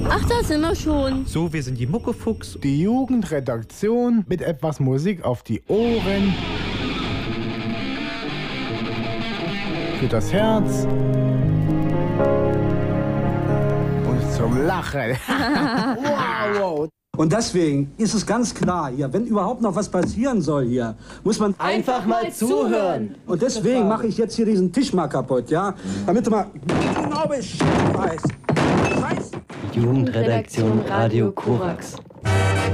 Ach, da sind wir schon. So, wir sind die Muckefuchs. Die Jugendredaktion mit etwas Musik auf die Ohren. Für das Herz. Und zum Lachen. Wow. Und deswegen ist es ganz klar hier, wenn überhaupt noch was passieren soll hier, muss man einfach mal zuhören. Und deswegen mache ich jetzt hier diesen Tisch mal kaputt, ja? Damit du mal genau Bescheid weißt. Jugendredaktion Radio Korax.